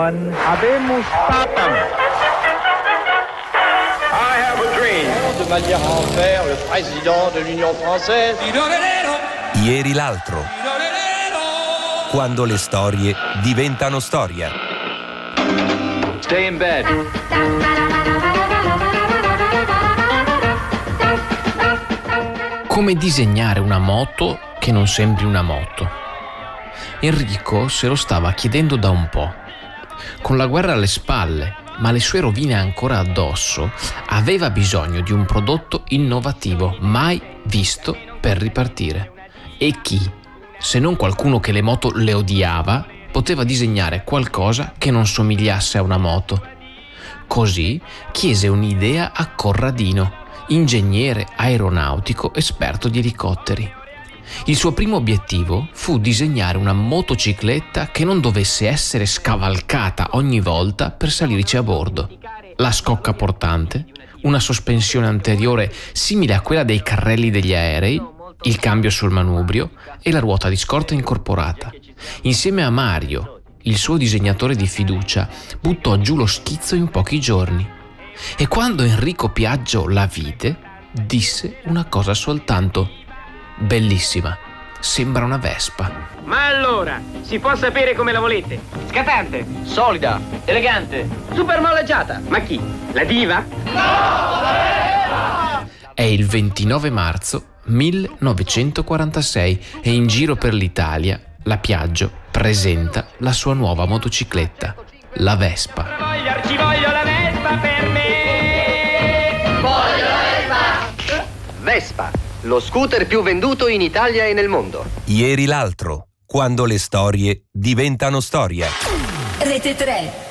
gentlemen, habemus papam. I have a dream. De manière à en faire le président de l'Union française. Ieri l'altro. Quando le storie diventano storia. Stay in bed. Come disegnare una moto che non sembri una moto? Enrico se lo stava chiedendo da un po'. Con la guerra alle spalle, ma le sue rovine ancora addosso, aveva bisogno di un prodotto innovativo, mai visto, per ripartire. E chi, se non qualcuno che le moto le odiava, poteva disegnare qualcosa che non somigliasse a una moto? Così chiese un'idea a Corradino, ingegnere aeronautico esperto di elicotteri. Il suo primo obiettivo fu disegnare una motocicletta che non dovesse essere scavalcata ogni volta per salirci a bordo. La scocca portante, una sospensione anteriore simile a quella dei carrelli degli aerei, il cambio sul manubrio e la ruota di scorta incorporata. Insieme a Mario, il suo disegnatore di fiducia, buttò giù lo schizzo in pochi giorni. E quando Enrico Piaggio la vide, disse una cosa soltanto: bellissima, sembra una Vespa. Ma allora, si può sapere come la volete? Scattante, Solida, elegante, super molleggiata. Ma chi? La diva? È il 29 marzo 1946 e in giro per l'Italia la Piaggio presenta la sua nuova motocicletta, la Vespa. Ci voglio la Vespa per me! Voglio la Vespa! Vespa, lo scooter più venduto in Italia e nel mondo. Ieri l'altro. Quando le storie diventano storia. Rete 3.